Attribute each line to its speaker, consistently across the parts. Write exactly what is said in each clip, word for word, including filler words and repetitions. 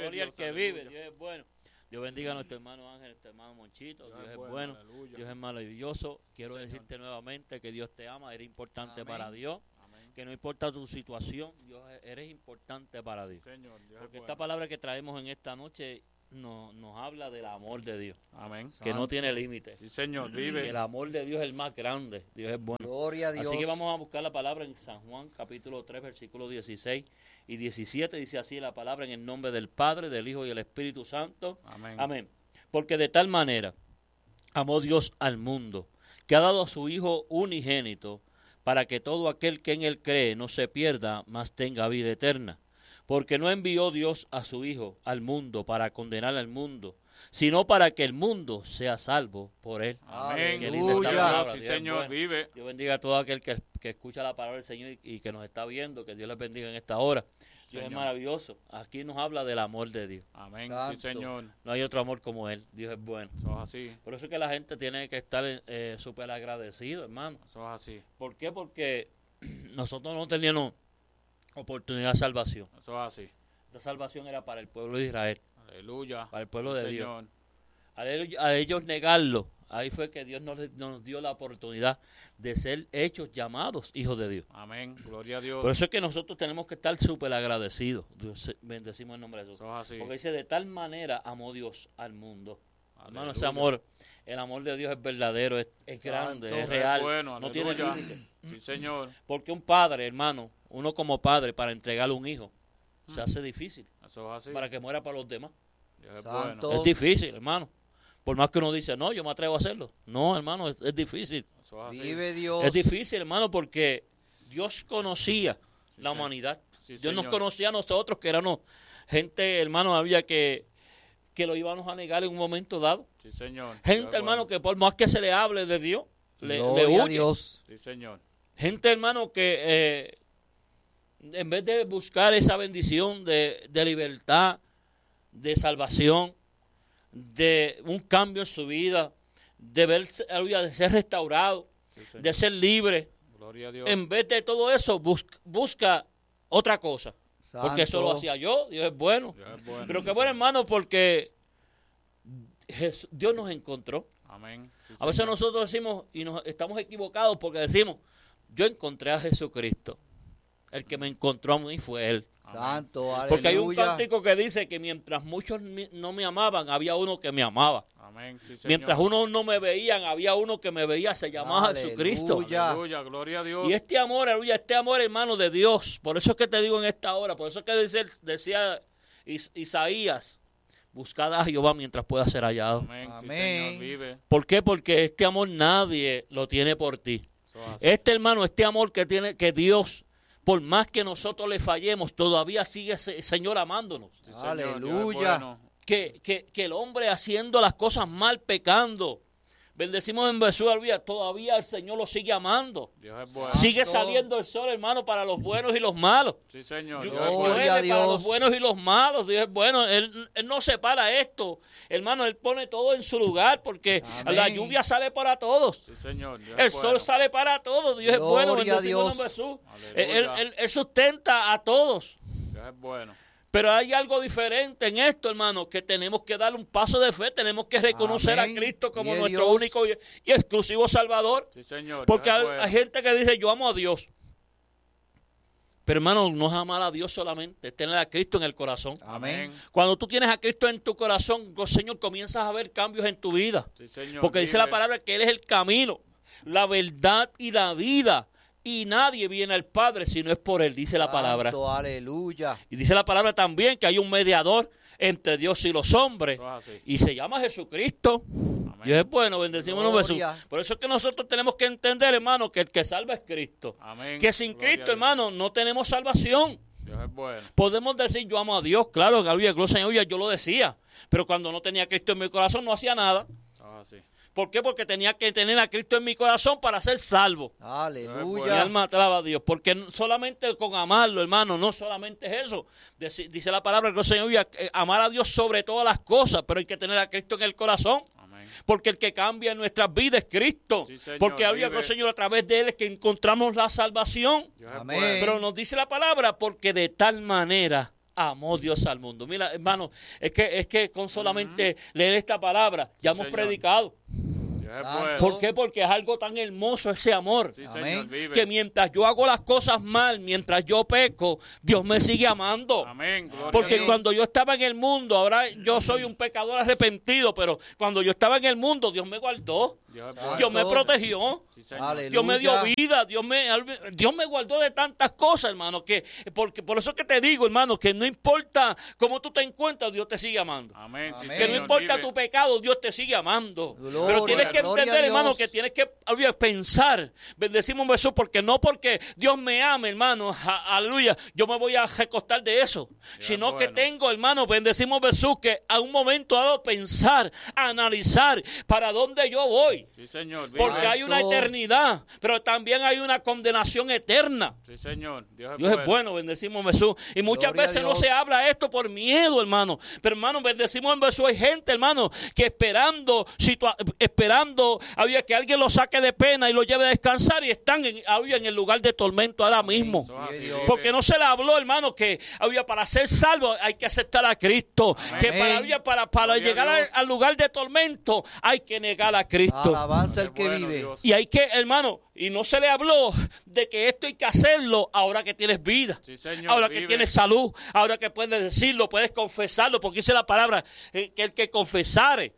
Speaker 1: Gloria
Speaker 2: Dios,
Speaker 1: al que
Speaker 2: aleluya.
Speaker 1: vive, Dios es bueno. Dios bendiga a nuestro hermano Ángel, nuestro hermano Monchito, Dios,
Speaker 2: Dios
Speaker 1: es
Speaker 2: es
Speaker 1: bueno,
Speaker 2: bueno, aleluya.
Speaker 1: Dios es maravilloso. Quiero
Speaker 2: Señor.
Speaker 1: decirte nuevamente que Dios te ama, eres importante
Speaker 3: Amén.
Speaker 1: para Dios,
Speaker 2: Amén.
Speaker 1: que no importa tu situación, Dios eres importante para Dios.
Speaker 2: Señor, Dios
Speaker 1: Porque
Speaker 2: es
Speaker 1: esta
Speaker 2: bueno.
Speaker 1: palabra que traemos en esta noche no, nos habla del amor de Dios,
Speaker 2: Amén.
Speaker 1: que no
Speaker 3: Santo.
Speaker 1: tiene límites.
Speaker 2: Sí, Señor,
Speaker 1: Que
Speaker 2: vive.
Speaker 1: el amor de Dios es el más grande, Dios es bueno.
Speaker 3: Gloria a Dios.
Speaker 1: Así que vamos a buscar la palabra en San Juan capítulo tres versículos dieciséis y diecisiete. Dice así la palabra: en el nombre del Padre, del Hijo y del Espíritu Santo.
Speaker 2: Amén.
Speaker 1: Amén. Porque de tal manera amó Dios al mundo, que ha dado a su Hijo unigénito, para que todo aquel que en él cree no se pierda, mas tenga vida eterna. Porque no envió Dios a su Hijo al mundo para condenar al mundo, sino para que el mundo sea salvo por él.
Speaker 2: Amén.
Speaker 1: Qué linda esta
Speaker 3: Aleluya.
Speaker 1: palabra,
Speaker 2: Sí,
Speaker 1: Dios es
Speaker 2: Señor,
Speaker 1: bueno.
Speaker 2: vive.
Speaker 1: Dios bendiga a todo aquel que, que escucha la palabra del Señor y, y que nos está viendo, que Dios les bendiga en esta hora. Dios es
Speaker 2: Señor.
Speaker 1: maravilloso. Aquí nos habla del amor de Dios.
Speaker 2: Amén.
Speaker 3: Santo.
Speaker 2: Sí, Señor.
Speaker 1: No hay otro amor como Él. Dios es bueno.
Speaker 2: Eso es así.
Speaker 1: Por eso es que la gente tiene que estar eh, súper agradecido, hermano.
Speaker 2: Eso es así.
Speaker 1: ¿Por qué? Porque nosotros no teníamos oportunidad de salvación.
Speaker 2: Eso es así.
Speaker 1: Esta salvación era para el pueblo de Israel,
Speaker 2: Aleluya.
Speaker 1: para el pueblo
Speaker 2: Sí,
Speaker 1: de Dios.
Speaker 2: Señor.
Speaker 1: A ellos, a ellos negarlo, ahí fue que Dios nos, nos dio la oportunidad de ser hechos llamados hijos de Dios.
Speaker 2: Amén. Gloria a Dios.
Speaker 1: Por eso es que nosotros tenemos que estar súper agradecidos. Dios, bendecimos el nombre de Jesús.
Speaker 2: Eso es así.
Speaker 1: Porque dice, de tal manera amó Dios al mundo. Hermano,
Speaker 2: Aleluya.
Speaker 1: ese amor, el amor de Dios es verdadero, es, es
Speaker 3: Santo.
Speaker 1: grande, es
Speaker 2: Es
Speaker 1: real,
Speaker 2: bueno,
Speaker 1: no tiene
Speaker 2: aleluya.
Speaker 1: límite.
Speaker 2: Sí, Señor.
Speaker 1: Porque un padre, hermano, uno como padre, para entregarle un hijo, se hace difícil
Speaker 2: Eso es así.
Speaker 1: para que muera para los demás.
Speaker 2: Dios es
Speaker 3: Santo.
Speaker 2: bueno.
Speaker 1: Es difícil, hermano. Por más que uno dice, no, yo me atrevo a hacerlo. No, hermano, es, es difícil.
Speaker 2: Eso es así.
Speaker 3: Vive Dios.
Speaker 1: Es difícil, hermano, porque Dios conocía
Speaker 2: Sí,
Speaker 1: la
Speaker 2: señor.
Speaker 1: humanidad.
Speaker 2: Sí,
Speaker 1: Dios nos
Speaker 2: Señor.
Speaker 1: conocía a nosotros, que éramos gente, hermano, había que, que lo íbamos a negar en un momento dado.
Speaker 2: Sí, Señor. Dios
Speaker 1: Gente,
Speaker 2: es
Speaker 1: hermano,
Speaker 2: bueno.
Speaker 1: que por más que se le hable de Dios, le, le
Speaker 3: Gloria a
Speaker 1: huye.
Speaker 3: Dios.
Speaker 2: Sí, Señor.
Speaker 1: Gente, hermano, que eh, en vez de buscar esa bendición de, de libertad, de salvación, de un cambio en su vida, de, verse, de ser restaurado,
Speaker 2: Sí, Señor.
Speaker 1: de ser libre,
Speaker 2: Gloria a Dios.
Speaker 1: en vez de todo eso, busca, busca otra cosa. Porque eso lo
Speaker 3: Santo.
Speaker 1: hacía yo, Dios es bueno.
Speaker 2: Dios es bueno.
Speaker 1: Pero
Speaker 2: Sí,
Speaker 1: qué bueno,
Speaker 2: Señor.
Speaker 1: hermano, porque Jes- Dios nos encontró.
Speaker 2: Amén. Sí,
Speaker 1: A veces
Speaker 2: Señor.
Speaker 1: nosotros decimos, y nos estamos equivocados porque decimos, yo encontré a Jesucristo. El que me encontró a mí fue Él.
Speaker 3: Santo,
Speaker 1: Porque hay un
Speaker 3: aleluya.
Speaker 1: cántico que dice que mientras muchos mi- no me amaban, había uno que me amaba.
Speaker 2: Amén. Sí, Señor.
Speaker 1: Mientras unos no me veían, había uno que me veía, se llamaba
Speaker 3: Aleluya.
Speaker 1: Jesucristo.
Speaker 2: Aleluya. Gloria a Dios.
Speaker 1: Y este amor, aleluya, este amor, hermano, de Dios. Por eso es que te digo en esta hora, por eso es que dice, decía Is- Isaías, buscad a Jehová mientras pueda ser hallado.
Speaker 2: Amén. Sí,
Speaker 3: Amén.
Speaker 2: Señor. Vive.
Speaker 1: ¿Por qué? Porque este amor nadie lo tiene por ti.
Speaker 2: Eso es así.
Speaker 1: Este hermano, este amor que tiene, que Dios, por más que nosotros le fallemos, todavía sigue ese Señor amándonos.
Speaker 2: Sí, Señor.
Speaker 3: Aleluya.
Speaker 2: Dios es bueno.
Speaker 1: Que, que, que el hombre haciendo las cosas mal, pecando, bendecimos en Jesús, aleluya, todavía el Señor lo sigue amando.
Speaker 2: Dios es bueno.
Speaker 3: Sí.
Speaker 1: Sigue
Speaker 3: Santo.
Speaker 1: saliendo el sol, hermano, para los buenos y los malos.
Speaker 2: Sí, Señor.
Speaker 1: Yo-
Speaker 2: Dios es
Speaker 3: Gloria
Speaker 2: bueno.
Speaker 1: llueve
Speaker 3: a
Speaker 1: para
Speaker 3: Dios.
Speaker 1: los buenos y los malos. Dios es bueno. Él, él no separa esto. Hermano, Él pone todo en su lugar porque
Speaker 3: Amén.
Speaker 1: la lluvia sale para todos.
Speaker 2: Sí, Señor. Dios
Speaker 1: El
Speaker 2: es
Speaker 1: sol
Speaker 2: bueno.
Speaker 1: sale para todos. Dios es bueno.
Speaker 3: Gloria a
Speaker 1: Bendecimos en
Speaker 3: Dios.
Speaker 1: Jesús.
Speaker 2: Aleluya.
Speaker 1: Él, él- él- él sustenta a todos.
Speaker 2: Dios es bueno.
Speaker 1: Pero hay algo diferente en esto, hermano, que tenemos que dar un paso de fe. Tenemos que reconocer
Speaker 3: Amén.
Speaker 1: a Cristo como
Speaker 3: Y
Speaker 1: nuestro
Speaker 3: Dios.
Speaker 1: único y, y exclusivo Salvador.
Speaker 2: Sí, Señor.
Speaker 1: Porque
Speaker 2: Dios es
Speaker 1: hay,
Speaker 2: bueno.
Speaker 1: hay gente que dice, yo amo a Dios. Pero, hermano, no es amar a Dios solamente, es tener a Cristo en el corazón.
Speaker 3: Amén.
Speaker 1: Cuando tú tienes a Cristo en tu corazón, oh, Señor, comienzas a ver cambios en tu vida.
Speaker 2: Sí, Señor.
Speaker 1: Porque dice
Speaker 2: Vive.
Speaker 1: la palabra que Él es el camino, la verdad y la vida. Y nadie viene al Padre si no es por Él, dice la palabra.
Speaker 3: Santo, aleluya.
Speaker 1: Y dice la palabra también que hay un mediador entre Dios y los hombres.
Speaker 2: Eso es así.
Speaker 1: Y se llama Jesucristo.
Speaker 2: Amén.
Speaker 1: Dios es bueno, bendecimos a Jesús.
Speaker 3: Gloria.
Speaker 1: Por eso es que nosotros tenemos que entender, hermano, que el que salva es Cristo.
Speaker 2: Amén.
Speaker 1: Que sin
Speaker 2: Gloria a
Speaker 1: Cristo,
Speaker 2: Dios.
Speaker 1: hermano, no tenemos salvación.
Speaker 2: Dios es bueno.
Speaker 1: Podemos decir, yo amo a Dios, claro, aleluya, gloria al Señor, yo lo decía. Pero cuando no tenía a Cristo en mi corazón, no hacía nada.
Speaker 2: Eso es así.
Speaker 1: ¿Por qué? Porque tenía que tener a Cristo en mi corazón para ser salvo. Mi
Speaker 3: Aleluya.
Speaker 1: alma alaba a Dios, porque no- solamente con amarlo, hermano, no solamente es eso. Dice, dice la palabra que el Señor, eh, amar a Dios sobre todas las cosas, pero hay que tener a Cristo en el corazón.
Speaker 2: Amén.
Speaker 1: Porque el que cambia en nuestras vidas es Cristo.
Speaker 2: Sí, Señor,
Speaker 1: porque había
Speaker 2: vive.
Speaker 1: que Señor, a través de Él es que encontramos la salvación.
Speaker 2: Dios es
Speaker 3: Amén.
Speaker 2: bueno.
Speaker 1: Pero nos dice la palabra, porque de tal manera amó Dios al mundo. Mira, hermano, es que, es que con solamente uh-huh. leer esta palabra ya
Speaker 2: sí,
Speaker 1: hemos
Speaker 2: señor.
Speaker 1: predicado.
Speaker 2: Bueno.
Speaker 1: ¿Por qué? Porque es algo tan hermoso ese amor.
Speaker 2: Sí, señor,
Speaker 1: que mientras yo hago las cosas mal, mientras yo peco, Dios me sigue amando.
Speaker 2: Amén.
Speaker 1: Porque cuando yo estaba en el mundo, ahora yo soy un pecador arrepentido, pero cuando yo estaba en el mundo, Dios me guardó.
Speaker 2: Dios,
Speaker 1: Dios me protegió.
Speaker 2: Sí,
Speaker 1: Dios me dio vida. Dios me, Dios me guardó de tantas cosas, hermano. Que, porque, por eso que te digo, hermano, que no importa cómo tú te encuentras, Dios te sigue amando.
Speaker 2: Amén. Sí,
Speaker 1: que no
Speaker 2: señor,
Speaker 1: importa
Speaker 2: vive.
Speaker 1: tu pecado, Dios te sigue amando.
Speaker 3: Gloria,
Speaker 1: pero tienes que entender, hermano, que tienes que obvio, pensar. Bendecimos Jesús, porque no porque Dios me ame, hermano, a, aleluya, yo me voy a recostar de eso. Ya, sino bueno. que tengo, hermano, bendecimos Jesús, que a un momento dado pensar, analizar para dónde yo voy.
Speaker 2: Sí, señor. Vive.
Speaker 1: Porque hay una eternidad, pero también hay una condenación eterna.
Speaker 2: Sí, señor. Dios es
Speaker 1: Dios
Speaker 2: bueno.
Speaker 1: es bueno, bendecimos Jesús. Y muchas
Speaker 3: Gloria
Speaker 1: veces no se habla esto por miedo, hermano. Pero, hermano, bendecimos en Jesús. Hay gente, hermano, que esperando, situa- esperando, había que alguien lo saque de pena y lo lleve a descansar, y están en, había en el lugar de tormento ahora mismo.
Speaker 2: Así,
Speaker 1: porque no se le habló, hermano, que había para ser salvo hay que aceptar a Cristo. Amén. Que para, había, para, para llegar a, al lugar de tormento hay que negar a Cristo.
Speaker 3: Alabanza el que
Speaker 2: bueno,
Speaker 3: vive.
Speaker 2: Dios.
Speaker 1: Y hay que, hermano, y no se le habló de que esto hay que hacerlo ahora que tienes vida,
Speaker 2: sí, señor,
Speaker 1: ahora
Speaker 2: vive.
Speaker 1: que tienes salud, ahora que puedes decirlo, puedes confesarlo, porque dice la palabra eh, que el que confesare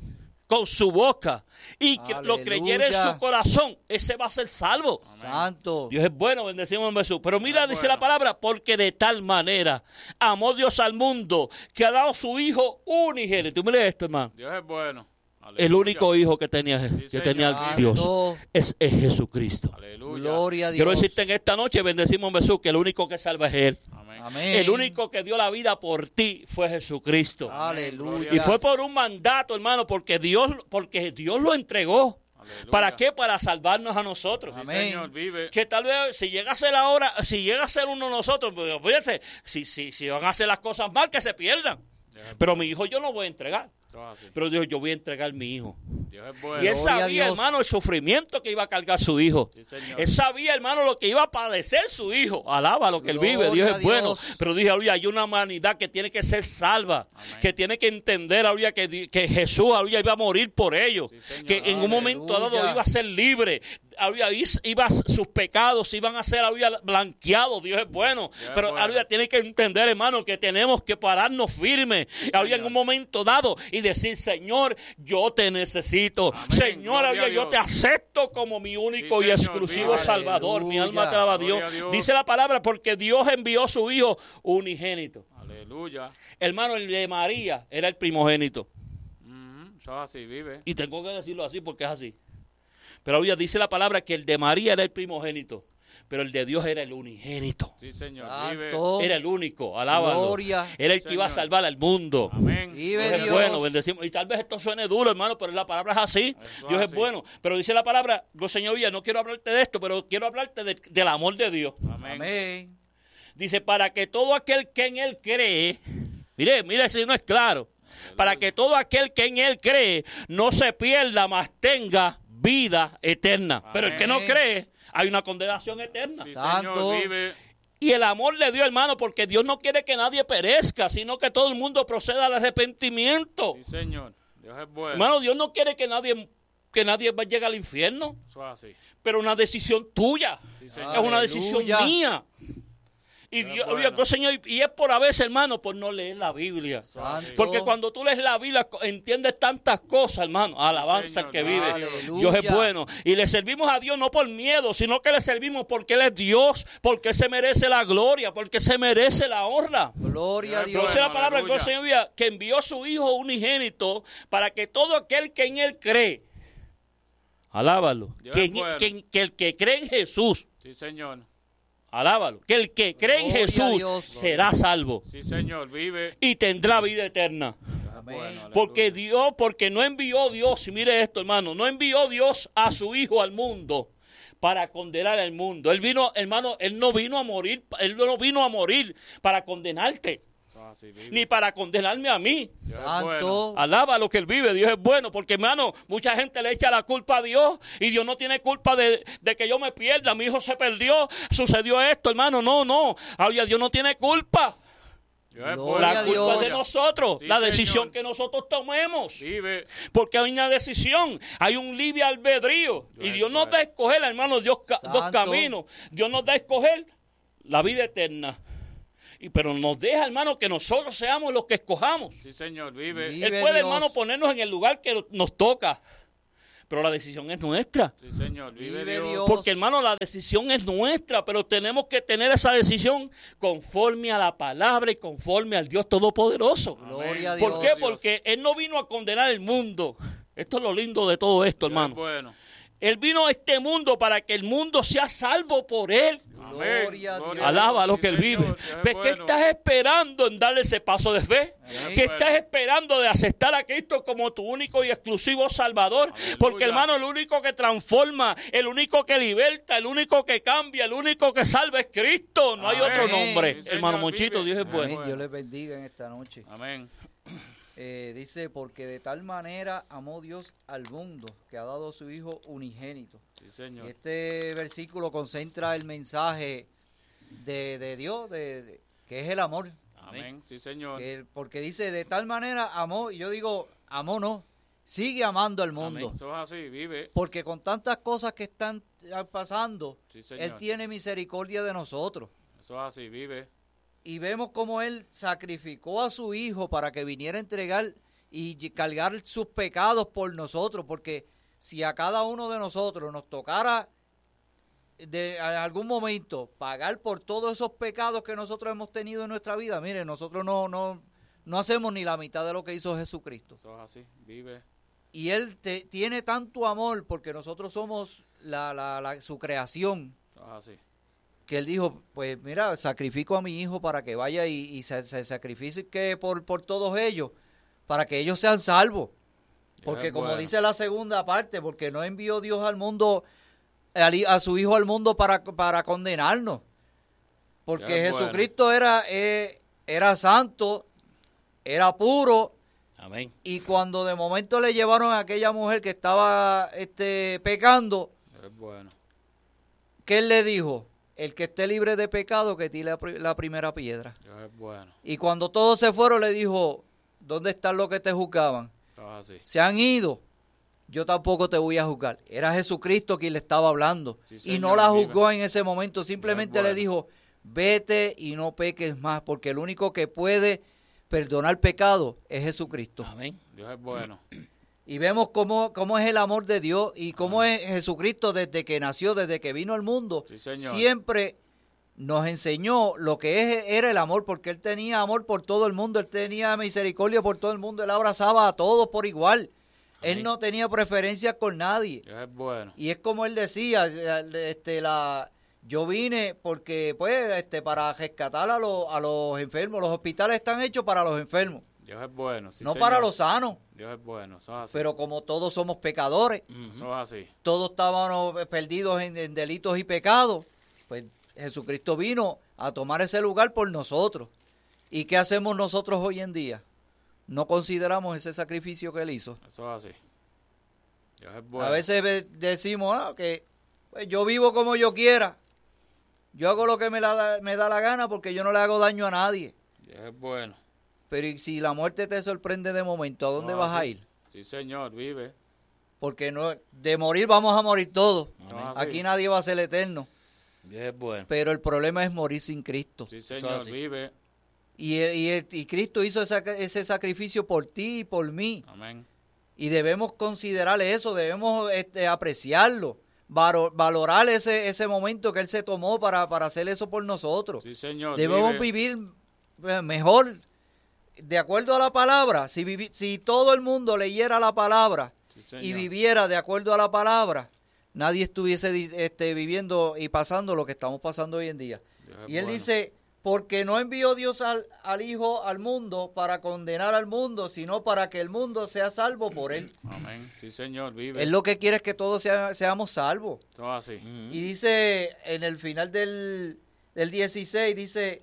Speaker 1: con su boca y que
Speaker 3: Aleluya.
Speaker 1: lo creyere en su corazón, ese va a ser salvo.
Speaker 2: Amén.
Speaker 3: Santo.
Speaker 1: Dios es bueno, bendecimos en Jesús. Pero mira,
Speaker 2: es
Speaker 1: dice
Speaker 2: bueno.
Speaker 1: la palabra, porque de tal manera amó Dios al mundo que ha dado su Hijo unigénito. Mire esto, hermano.
Speaker 2: Dios es bueno. Aleluya.
Speaker 1: El único hijo que tenía,
Speaker 2: Sí,
Speaker 1: que
Speaker 2: señor.
Speaker 1: tenía Dios
Speaker 3: Santo.
Speaker 1: es, es Jesucristo.
Speaker 2: Aleluya.
Speaker 3: Gloria a Dios.
Speaker 1: Quiero decirte en esta noche, bendecimos en Jesús, que el único que salva es Él.
Speaker 2: Amén.
Speaker 3: Amén.
Speaker 1: El único que dio la vida por ti fue Jesucristo.
Speaker 3: Aleluya.
Speaker 1: Y fue por un mandato, hermano, porque Dios, porque Dios lo entregó.
Speaker 2: Aleluya.
Speaker 1: ¿Para qué? Para salvarnos a nosotros.
Speaker 2: Sí,
Speaker 3: Amén.
Speaker 2: señor, vive.
Speaker 1: Que tal vez si llega a ser ahora, si llega a ser uno de nosotros, pues, fíjense, si, si, si van a hacer las cosas mal, que se pierdan. Pero mi hijo yo no voy a entregar. Pero Dios, yo voy a entregar mi hijo.
Speaker 2: Dios es bueno.
Speaker 1: Y él
Speaker 3: Gloria a
Speaker 1: sabía,
Speaker 3: Dios.
Speaker 1: hermano, el sufrimiento que iba a cargar su hijo.
Speaker 2: Sí, señor.
Speaker 1: Él sabía, hermano, lo que iba a padecer su hijo. Alaba lo que él vive.
Speaker 3: Gloria
Speaker 1: Dios
Speaker 3: a
Speaker 1: es bueno.
Speaker 3: Dios.
Speaker 1: Pero dije, ahorita hay una humanidad que tiene que ser salva.
Speaker 2: Amén.
Speaker 1: Que tiene que entender ahorita que, di- que Jesús ahorita iba a morir por ellos.
Speaker 2: Sí, señor.
Speaker 1: Que en un momento dado
Speaker 3: Aleluya.
Speaker 1: iba a ser libre. Ahorita is- iba, sus pecados iban a ser ahorita blanqueados. Dios es bueno.
Speaker 2: Dios es
Speaker 1: Pero
Speaker 2: bueno.
Speaker 1: ahorita tiene que entender, hermano, que tenemos que pararnos firmes.
Speaker 2: Sí,
Speaker 1: ahorita en
Speaker 2: señor.
Speaker 1: un momento dado y decir, Señor, yo te necesito.
Speaker 2: Amén.
Speaker 1: Señor,
Speaker 2: Gloria a
Speaker 1: ahorita yo
Speaker 2: Dios.
Speaker 1: te acepto como mi único
Speaker 2: Sí,
Speaker 1: y
Speaker 2: señor.
Speaker 1: exclusivo
Speaker 3: Aleluya.
Speaker 1: Salvador. Mi alma te alaba a Dios.
Speaker 2: Gloria a Dios.
Speaker 1: Dice la palabra, porque Dios envió a su Hijo unigénito.
Speaker 2: Aleluya.
Speaker 1: Hermano, el de María era el primogénito.
Speaker 2: Ujú. Eso es así, vive.
Speaker 1: Y tengo que decirlo así porque es así. Pero ahorita dice la palabra que el de María era el primogénito, pero el de Dios era el unigénito.
Speaker 2: Sí, señor,
Speaker 3: Santo.
Speaker 2: vive.
Speaker 1: Era el único, alábalo.
Speaker 3: Gloria.
Speaker 1: Era el
Speaker 2: Sí,
Speaker 1: que iba a
Speaker 2: señor.
Speaker 1: salvar al mundo.
Speaker 2: Amén.
Speaker 3: Vive
Speaker 1: Dios es
Speaker 3: Dios.
Speaker 1: bueno, bendecimos. Y tal vez esto suene duro, hermano, pero la palabra es así.
Speaker 2: Eso
Speaker 1: Dios
Speaker 2: es
Speaker 1: es bueno. Pero dice la palabra, no, Señor, ya no quiero hablarte de esto, pero quiero hablarte de- del amor de Dios.
Speaker 2: Amén.
Speaker 3: Amén.
Speaker 1: Dice, para que todo aquel que en Él cree, mire, mire si no es claro, para que todo aquel que en Él cree no se pierda, mas tenga vida eterna. Pero el que no
Speaker 3: Amén.
Speaker 1: cree, hay una condenación eterna.
Speaker 2: Sí,
Speaker 3: Santo.
Speaker 2: señor, vive.
Speaker 1: Y el amor de Dios, hermano, porque Dios no quiere que nadie perezca, sino que todo el mundo proceda al arrepentimiento.
Speaker 2: Sí, señor. Dios es bueno.
Speaker 1: Hermano, Dios no quiere que nadie, que nadie llegue al infierno,
Speaker 2: Eso es así.
Speaker 1: pero una decisión tuya.
Speaker 2: Sí, señor.
Speaker 1: Es una
Speaker 3: Aleluya.
Speaker 1: decisión mía. Y
Speaker 2: Dios
Speaker 1: Dios,
Speaker 2: es bueno.
Speaker 1: oye, Señor, y es por a veces, hermano, por no leer la Biblia.
Speaker 3: Santo.
Speaker 1: Porque cuando tú lees la Biblia, co- entiendes tantas cosas, hermano. Alabanza al que
Speaker 2: Señor.
Speaker 1: vive.
Speaker 3: Aleluya.
Speaker 1: Dios es bueno. Y le servimos a Dios no por miedo, sino que le servimos porque Él es Dios, porque Él se merece la gloria, porque se merece la honra.
Speaker 3: Gloria a
Speaker 2: Dios es
Speaker 1: Pero
Speaker 3: Dios.
Speaker 1: dice la palabra del
Speaker 2: aleluya.
Speaker 1: Señor Biblia, que envió a su Hijo unigénito para que todo aquel que en Él cree, alábalo,
Speaker 2: Dios
Speaker 1: que,
Speaker 2: es bueno.
Speaker 1: que- que el que cree en Jesús,
Speaker 2: Sí, señor.
Speaker 1: alábalo, que el que cree en
Speaker 3: Gloria a
Speaker 1: Jesús
Speaker 3: Dios.
Speaker 1: será salvo
Speaker 2: Sí, señor, vive.
Speaker 1: y tendrá vida eterna.
Speaker 2: Dios es
Speaker 3: Amén.
Speaker 2: bueno, aleluya.
Speaker 1: Porque Dios, porque no envió Dios, y mire esto, hermano, no envió Dios a su Hijo al mundo para condenar al mundo. Él vino, hermano, Él no vino a morir, Él no vino a morir para condenarte,
Speaker 2: Eso es así, vive.
Speaker 1: ni para condenarme a mí.
Speaker 2: Dios es bueno.
Speaker 3: Santo.
Speaker 1: Alaba lo que Él vive, Dios es bueno, porque hermano, mucha gente le echa la culpa a Dios y Dios no tiene culpa de, de que yo me pierda, mi hijo se perdió, sucedió esto, hermano, no, no, oye, Dios no tiene culpa.
Speaker 2: Dios es
Speaker 3: Gloria
Speaker 2: bueno.
Speaker 3: a
Speaker 1: La culpa
Speaker 3: Dios.
Speaker 1: es de nosotros,
Speaker 2: Sí,
Speaker 1: la
Speaker 2: señor.
Speaker 1: decisión que nosotros tomemos.
Speaker 2: Vive.
Speaker 1: Porque hay una decisión, hay un libre albedrío.
Speaker 2: Dios
Speaker 1: Y
Speaker 2: es
Speaker 1: Dios nos
Speaker 2: bueno.
Speaker 1: da a escoger, hermano, Dios ca- dos
Speaker 3: Santo.
Speaker 1: caminos. Dios nos da a escoger la vida eterna. Y, pero nos deja, hermano, que nosotros seamos los que escojamos.
Speaker 2: Sí, señor. Vive.
Speaker 3: Vive
Speaker 1: Él puede,
Speaker 3: Dios.
Speaker 1: hermano, ponernos en el lugar que nos toca. Pero la decisión es nuestra.
Speaker 2: Sí, señor. Vive,
Speaker 3: Vive
Speaker 2: Dios.
Speaker 3: Dios.
Speaker 1: Porque, hermano, la decisión es nuestra, pero tenemos que tener esa decisión conforme a la palabra y conforme al Dios Todopoderoso.
Speaker 3: Gloria a
Speaker 2: Amén.
Speaker 3: Dios.
Speaker 1: ¿Por qué? Porque Él no vino a condenar el mundo. Esto es lo lindo de todo esto,
Speaker 2: Dios es
Speaker 1: hermano.
Speaker 2: bueno.
Speaker 1: Él vino a este mundo para que el mundo sea salvo por Él.
Speaker 2: Amén.
Speaker 3: Gloria a Dios.
Speaker 1: Alaba a lo
Speaker 2: Sí,
Speaker 1: que Él
Speaker 2: señor.
Speaker 1: vive.
Speaker 2: Dios es
Speaker 1: ¿Ves qué
Speaker 2: bueno.
Speaker 1: estás esperando en darle ese paso de fe?
Speaker 3: Amén.
Speaker 1: ¿Qué
Speaker 2: Bueno.
Speaker 1: estás esperando de aceptar a Cristo como tu único y exclusivo Salvador?
Speaker 2: Aleluya.
Speaker 1: Porque, hermano, el único que transforma, el único que liberta, el único que cambia, el único que salva es Cristo. No hay
Speaker 2: Amén.
Speaker 1: otro nombre.
Speaker 2: Sí, señor,
Speaker 1: Hermano Monchito,
Speaker 2: vive.
Speaker 1: Dios es
Speaker 2: Amén.
Speaker 1: bueno.
Speaker 3: Amén. Dios les bendiga en esta noche.
Speaker 2: Amén.
Speaker 3: Eh, dice, porque de tal manera amó Dios al mundo, que ha dado a su Hijo unigénito.
Speaker 2: Sí,
Speaker 3: Y
Speaker 2: señor.
Speaker 3: este versículo concentra el mensaje de, de Dios, de, de- que es el amor.
Speaker 2: Amén. Sí, señor.
Speaker 3: Que- porque dice, de tal manera amó, y yo digo, amó no, sigue amando al mundo.
Speaker 2: Eso es así. Vive.
Speaker 3: Porque con tantas cosas que están eh, pasando,
Speaker 2: Sí, señor.
Speaker 3: Él tiene misericordia de nosotros.
Speaker 2: Eso es así. Vive.
Speaker 3: Y vemos cómo Él sacrificó a su Hijo para que viniera a entregar y ll- cargar sus pecados por nosotros, porque si a cada uno de nosotros nos tocara de en algún momento pagar por todos esos pecados que nosotros hemos tenido en nuestra vida, mire, nosotros no, no, no hacemos ni la mitad de lo que hizo Jesucristo.
Speaker 2: Eso es así. Vive.
Speaker 3: Y Él te- tiene tanto amor porque nosotros somos la, la, la- su creación,
Speaker 2: Eso es así.
Speaker 3: que Él dijo, pues mira, sacrifico a mi hijo para que vaya y, y se, se sacrifique por, por todos ellos, para que ellos sean salvos. Porque
Speaker 2: es
Speaker 3: como
Speaker 2: bueno.
Speaker 3: dice la segunda parte, porque no envió Dios al mundo, al hi- a su hijo al mundo para, para condenarnos. Porque
Speaker 2: Es bueno.
Speaker 3: Jesucristo era, eh, era santo, era puro,
Speaker 1: Amén.
Speaker 3: y cuando de momento le llevaron a aquella mujer que estaba este, pecando,
Speaker 2: Es bueno.
Speaker 3: ¿qué Él le dijo? El que esté libre de pecado, que tire la, pri- la primera piedra.
Speaker 2: Dios es bueno.
Speaker 3: Y cuando todos se fueron, le dijo, ¿dónde están los que te juzgaban?
Speaker 2: Eso es así.
Speaker 3: Se han ido, yo tampoco te voy a juzgar. Era Jesucristo quien le estaba hablando.
Speaker 2: Sí,
Speaker 3: y
Speaker 2: señor,
Speaker 3: no la
Speaker 2: vive.
Speaker 3: juzgó en ese momento, simplemente
Speaker 2: Dios es
Speaker 3: le
Speaker 2: bueno.
Speaker 3: dijo, vete y no peques más, porque el único que puede perdonar pecado es Jesucristo.
Speaker 1: Amén.
Speaker 2: Dios es bueno.
Speaker 3: Y vemos cómo, cómo es el amor de Dios y cómo es Jesucristo desde que nació, desde que vino al mundo.
Speaker 2: Sí, señor.
Speaker 3: Siempre nos enseñó lo que es, era el amor, porque Él tenía amor por todo el mundo, Él tenía misericordia por todo el mundo, Él abrazaba a todos por igual. Él
Speaker 1: Amén.
Speaker 3: no tenía preferencia con nadie.
Speaker 2: Dios es bueno.
Speaker 3: Y es como Él decía, este, la, yo vine porque, pues, este, para rescatar a, los a los enfermos. Los hospitales están hechos para los enfermos,
Speaker 2: Dios es bueno. Sí,
Speaker 3: no
Speaker 2: señor.
Speaker 3: para los sanos.
Speaker 2: Dios es bueno. Eso es así.
Speaker 3: Pero como todos somos pecadores,
Speaker 1: Ujú.
Speaker 2: Eso es así.
Speaker 3: todos estábamos perdidos en, en delitos y pecados, pues Jesucristo vino a tomar ese lugar por nosotros. ¿Y qué hacemos nosotros hoy en día? No consideramos ese sacrificio que Él hizo.
Speaker 2: Eso es así. Dios es bueno.
Speaker 3: A veces ve- decimos ah, que pues, yo vivo como yo quiera. Yo hago lo que me, la da, me da la gana porque yo no le hago daño a nadie.
Speaker 2: Dios es bueno.
Speaker 3: Pero ¿y si la muerte te sorprende de momento, ¿a dónde
Speaker 2: No,
Speaker 3: vas a
Speaker 2: así.
Speaker 3: ir?
Speaker 2: Sí, señor. Vive.
Speaker 3: Porque no, de morir vamos a morir todos.
Speaker 2: Eso
Speaker 1: Amén.
Speaker 2: es así.
Speaker 3: Aquí nadie va a ser eterno.
Speaker 1: Dios es bueno.
Speaker 3: Pero el problema es morir sin Cristo.
Speaker 2: Sí, señor.
Speaker 1: así.
Speaker 2: Vive.
Speaker 3: Y, el- y, el- y Cristo hizo esa- ese sacrificio por ti y por mí.
Speaker 2: Amén.
Speaker 3: Y debemos considerar eso, debemos este, apreciarlo, varo- valorar ese, ese momento que Él se tomó para, para hacer eso por nosotros.
Speaker 2: Sí, señor.
Speaker 3: Debemos
Speaker 2: vive.
Speaker 3: vivir eh, mejor, de acuerdo a la palabra. Si, vivi- si todo el mundo leyera la palabra
Speaker 2: Sí, señor.
Speaker 3: y viviera de acuerdo a la palabra, nadie estuviese di- este, viviendo y pasando lo que estamos pasando hoy en día.
Speaker 2: Dios es
Speaker 3: Y Él
Speaker 2: bueno.
Speaker 3: dice, porque no envió Dios al, al Hijo al mundo para condenar al mundo, sino para que el mundo sea salvo por Él.
Speaker 2: Amén. Sí, señor. Vive.
Speaker 3: Él lo que quiere es que todos sea- seamos salvos.
Speaker 2: Eso es así.
Speaker 1: Ujú.
Speaker 3: Y dice, en el final del, del dieciséis, dice,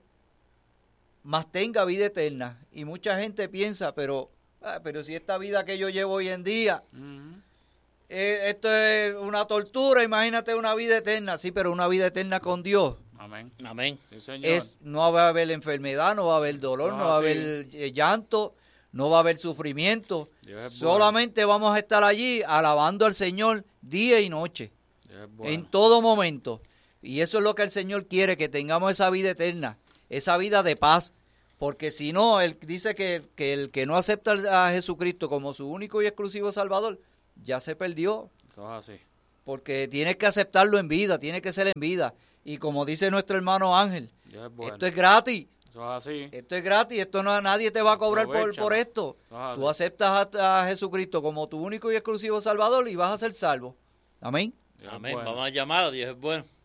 Speaker 3: más tenga vida eterna. Y mucha gente piensa, pero, ah, pero si esta vida que yo llevo hoy en día,
Speaker 2: Ujú.
Speaker 3: eh, esto es una tortura, imagínate una vida eterna. Sí, pero una vida eterna con Dios.
Speaker 2: Amén.
Speaker 1: Amén.
Speaker 2: Sí, señor.
Speaker 3: Es, no va a haber enfermedad, no va a haber dolor,
Speaker 2: No,
Speaker 3: no va a
Speaker 2: sí.
Speaker 3: haber eh, llanto, no va a haber sufrimiento.
Speaker 2: Dios es
Speaker 3: Solamente vamos a estar allí alabando al Señor día y noche,
Speaker 2: bueno. Dios es bueno.
Speaker 3: en todo momento. Y eso es lo que el Señor quiere, que tengamos esa vida eterna, esa vida de paz. Porque si no, Él dice que, que el que no acepta a Jesucristo como su único y exclusivo Salvador, ya se perdió.
Speaker 2: Eso es así.
Speaker 3: Porque tienes que aceptarlo en vida, tiene que ser en vida. Y como dice nuestro hermano Ángel,
Speaker 2: Dios es bueno.
Speaker 3: esto es gratis.
Speaker 2: Eso es así.
Speaker 3: Esto es gratis, esto no nadie te va a cobrar por,
Speaker 2: Aprovechalo.
Speaker 3: por esto.
Speaker 2: Eso es
Speaker 3: Tú
Speaker 2: así.
Speaker 3: aceptas a, a Jesucristo como tu único y exclusivo Salvador y vas a ser salvo. Amén.
Speaker 2: Dios es
Speaker 1: Amén.
Speaker 2: bueno.
Speaker 1: Vamos a llamar a Dios es bueno.